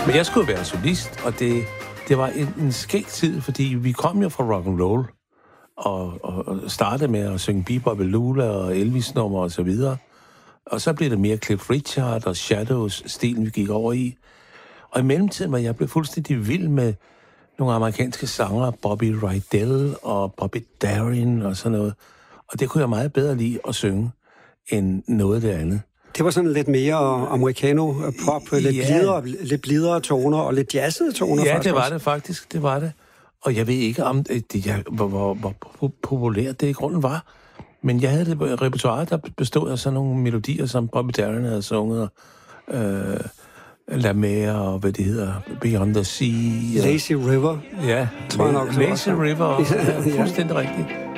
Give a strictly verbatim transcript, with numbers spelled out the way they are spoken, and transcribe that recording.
Men jeg skulle være solist, og det, det var en, en skæg tid, fordi vi kom jo fra rock and roll og, og, og startede med at synge Bebop Lula og Elvis-nummer og så videre. Og så blev det mere Cliff Richard og Shadows-stilen, vi gik over i. Og i mellemtiden var jeg blevet fuldstændig vild med nogle amerikanske sangere, Bobby Rydell og Bobby Darin og sådan noget. Og det kunne jeg meget bedre lide at synge, end noget af det andet. Det var sådan lidt mere americano-pop, lidt, ja. blidere, lidt blidere toner og lidt jazzede toner. Ja, faktisk det var også. det faktisk, det var det. Og jeg ved ikke, om det, jeg, hvor, hvor, hvor populært det i grunden var. Men jeg havde det repertoire, der bestod af sådan nogle melodier, som Bobby Darin havde sunget. Øh, La Mer og hvad det hedder, Beyond the Sea. Lazy River. Ja, tror jeg nok. Lazy River også. Ja, fuldstændig rigtigt.